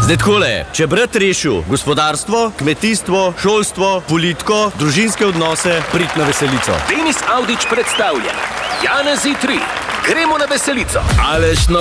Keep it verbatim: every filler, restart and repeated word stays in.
Zdaj takole, če brat rešil gospodarstvo, kmetijstvo, šolstvo, politiko, družinske odnose, prid na veselico. Denis Avdić predstavlja Janezi tri. Gremo na veselico. Aleš no.